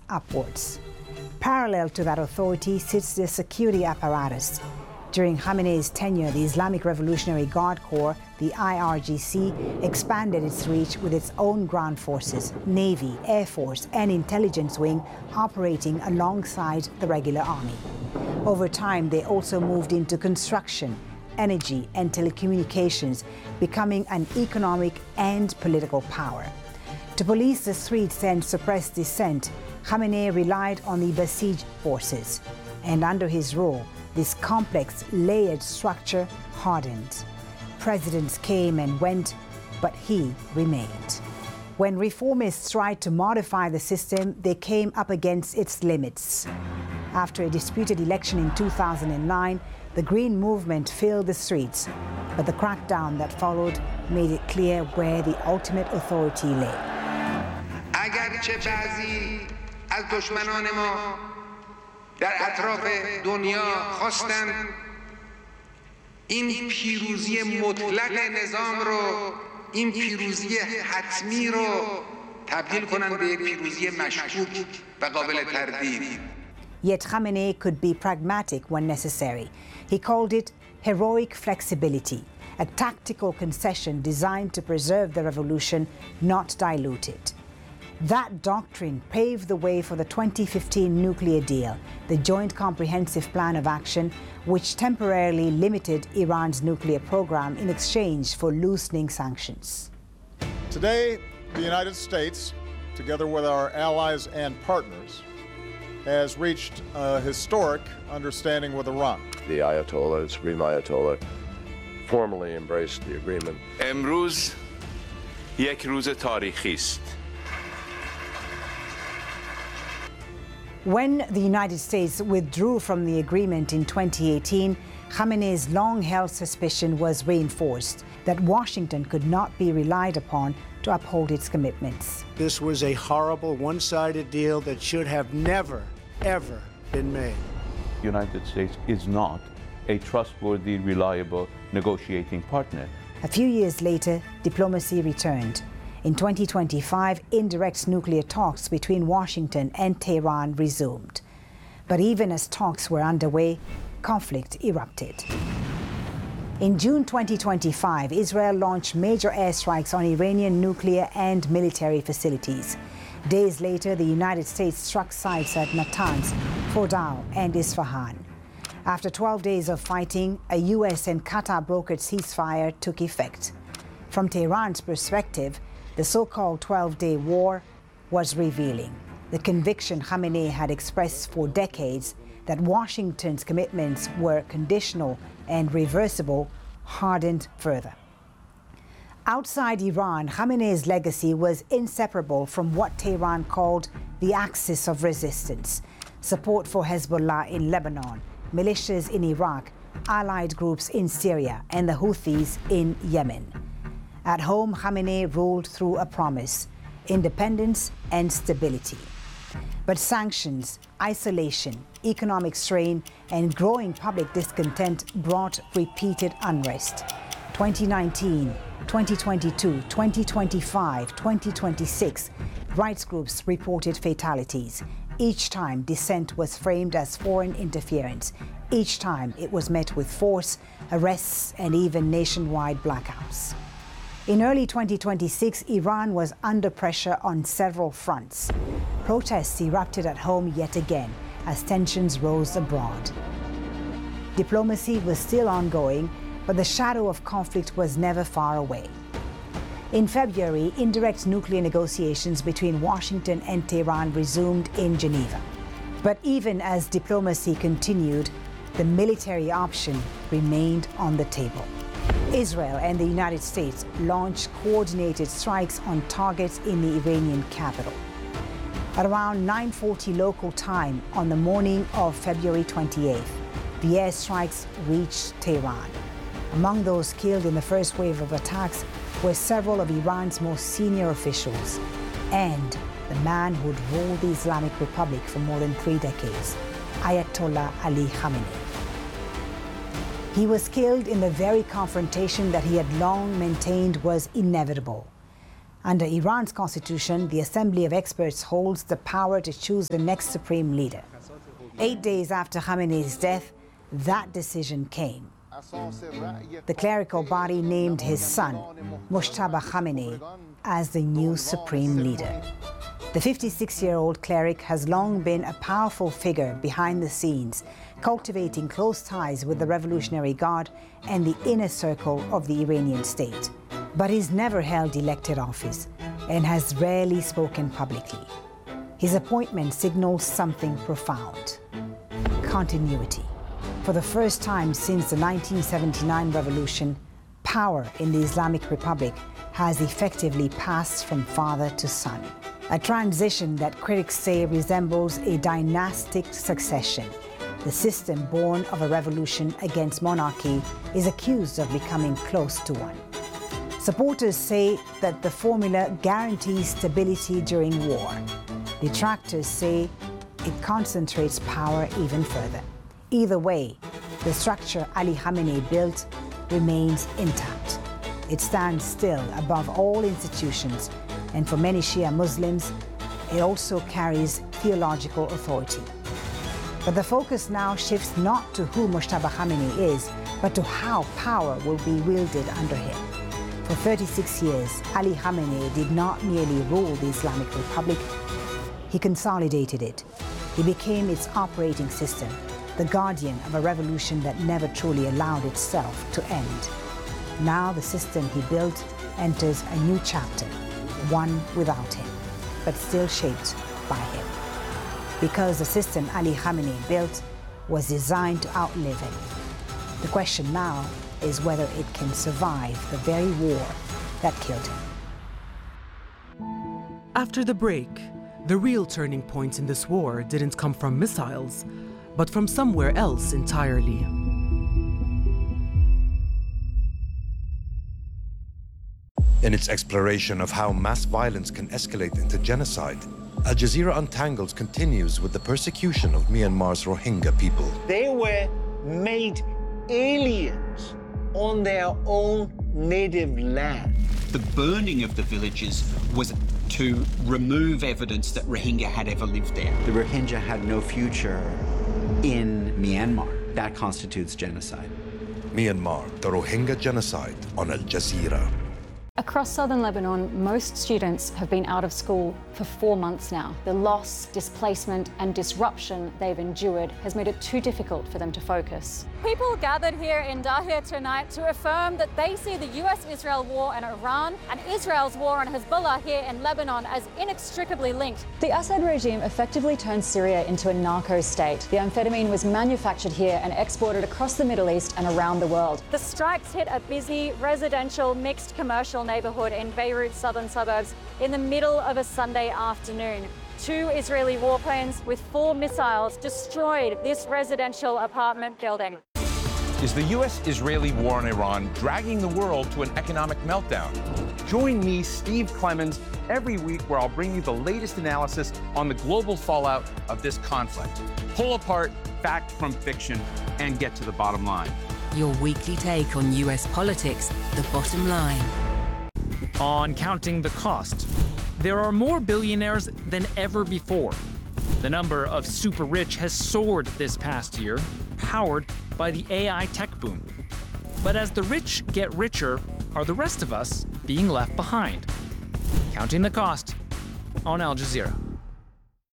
upwards. Parallel to that authority sits the security apparatus. During Khamenei's tenure, the Islamic Revolutionary Guard Corps, the IRGC, expanded its reach with its own ground forces, Navy, Air Force, and intelligence wing operating alongside the regular army. Over time, they also moved into construction, energy, and telecommunications, becoming an economic and political power. To police the streets and suppress dissent, Khamenei relied on the Basij forces, and under his rule, this complex, layered structure hardened. Presidents came and went, but he remained. When reformists tried to modify the system, they came up against its limits. After a disputed election in 2009, the Green Movement filled the streets, but the crackdown that followed made it clear where the ultimate authority lay. اگرچه بعضی از دشمنان ما در اطراف دنیا خواستند این پیروزی مطلق نظام رو، این پیروزی حتمی رو تبدیل کنند به یک پیروزی مشکوک و قابل تردید. Yet Khamenei could be pragmatic when necessary. He called it heroic flexibility, a tactical concession designed to preserve the revolution, not dilute it. That doctrine paved the way for the 2015 nuclear deal, the Joint Comprehensive Plan of Action, which temporarily limited Iran's nuclear program in exchange for loosening sanctions. Today, the United States, together with our allies and partners, has reached a historic understanding with Iran. The Ayatollah, Supreme Ayatollah, formally embraced the agreement. امروز یک روز تاریخی است. When the United States withdrew from the agreement in 2018, Khamenei's long-held suspicion was reinforced that Washington could not be relied upon to uphold its commitments. This was a horrible, one-sided deal that should have never, ever been made. The United States is not a trustworthy, reliable negotiating partner. A few years later, diplomacy returned. In 2025, indirect nuclear talks between Washington and Tehran resumed. But even as talks were underway, conflict erupted. In June 2025, Israel launched major airstrikes on Iranian nuclear and military facilities. Days later, the United States struck sites at Natanz, Fordow, and Isfahan. After 12 days of fighting, a U.S. and Qatar-brokered ceasefire took effect. From Tehran's perspective, the so-called 12-day war was revealing. The conviction Khamenei had expressed for decades that Washington's commitments were conditional and reversible hardened further. Outside Iran, Khamenei's legacy was inseparable from what Tehran called the axis of resistance: support for Hezbollah in Lebanon, militias in Iraq, allied groups in Syria, and the Houthis in Yemen. At home, Khamenei ruled through a promise: independence and stability. But sanctions, isolation, economic strain, and growing public discontent brought repeated unrest. 2019, 2022, 2025, 2026, rights groups reported fatalities. Each time, dissent was framed as foreign interference. Each time, it was met with force, arrests, and even nationwide blackouts. In early 2026, Iran was under pressure on several fronts. Protests erupted at home yet again as tensions rose abroad. Diplomacy was still ongoing, but the shadow of conflict was never far away. In February, indirect nuclear negotiations between Washington and Tehran resumed in Geneva. But even as diplomacy continued, the military option remained on the table. Israel and the United States launched coordinated strikes on targets in the Iranian capital. At around 9:40 local time on the morning of February 28th, the airstrikes reached Tehran. Among those killed in the first wave of attacks were several of Iran's most senior officials and the man who'd ruled the Islamic Republic for more than 3 decades, Ayatollah Ali Khamenei. He was killed in the very confrontation that he had long maintained was inevitable. Under Iran's constitution, the Assembly of Experts holds the power to choose the next supreme leader. 8 days after Khamenei's death, that decision came. The clerical body named his son, Mojtaba Khamenei, as the new supreme leader. The 56-year-old cleric has long been a powerful figure behind the scenes, cultivating close ties with the Revolutionary Guard and the inner circle of the Iranian state. But he's never held elected office and has rarely spoken publicly. His appointment signals something profound: continuity. For the first time since the 1979 revolution, power in the Islamic Republic has effectively passed from father to son. A transition that critics say resembles a dynastic succession. The system born of a revolution against monarchy is accused of becoming close to one. Supporters say that the formula guarantees stability during war. Detractors say it concentrates power even further. Either way, the structure Ali Khamenei built remains intact. It stands still above all institutions, and for many Shia Muslims, it also carries theological authority. But the focus now shifts not to who Mojtaba Khamenei is, but to how power will be wielded under him. For 36 years, Ali Khamenei did not merely rule the Islamic Republic, he consolidated it. He became its operating system, the guardian of a revolution that never truly allowed itself to end. Now the system he built enters a new chapter, one without him, but still shaped by him. Because the system Ali Khamenei built was designed to outlive him. The question now is whether it can survive the very war that killed him. After the break, the real turning points in this war didn't come from missiles, but from somewhere else entirely. In its exploration of how mass violence can escalate into genocide, Al Jazeera Untangles continues with the persecution of Myanmar's Rohingya people. They were made aliens on their own native land. The burning of the villages was to remove evidence that Rohingya had ever lived there. The Rohingya had no future in Myanmar. That constitutes genocide. Myanmar, the Rohingya genocide on Al Jazeera. Across southern Lebanon, most students have been out of school for 4 months now. The loss, displacement, and disruption they've endured has made it too difficult for them to focus. People gathered here in Dahir tonight to affirm that they see the US-Israel war in Iran and Israel's war on Hezbollah here in Lebanon as inextricably linked. The Assad regime effectively turned Syria into a narco state. The amphetamine was manufactured here and exported across the Middle East and around the world. The strikes hit a busy residential mixed commercial neighborhood in Beirut's southern suburbs in the middle of a Sunday afternoon. 2 Israeli warplanes with 4 missiles destroyed this residential apartment building. Is the US-Israeli war on Iran dragging the world to an economic meltdown? Join me, Steve Clemens, every week where I'll bring you the latest analysis on the global fallout of this conflict. Pull apart fact from fiction and get to the bottom line. Your weekly take on US politics, The Bottom Line. On Counting the Cost, there are more billionaires than ever before. The number of super rich has soared this past year, powered by the AI tech boom. But as the rich get richer, are the rest of us being left behind? Counting the Cost on Al Jazeera.